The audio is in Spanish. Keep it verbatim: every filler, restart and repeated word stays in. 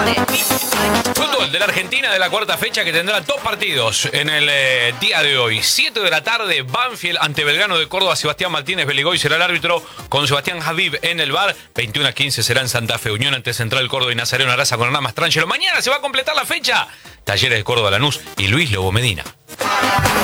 Fútbol de la Argentina de la cuarta fecha que tendrá dos partidos en el eh, día de hoy. siete de la tarde, Banfield ante Belgrano de Córdoba. Sebastián Martínez Beligoy será el árbitro con Sebastián Habib en el V A R. veintiuno a quince será en Santa Fe. Unión ante Central Córdoba y Nazareno Araza con Hernán Mastrangelo. Mañana se va a completar la fecha. Talleres de Córdoba Lanús y Luis Lobo Medina.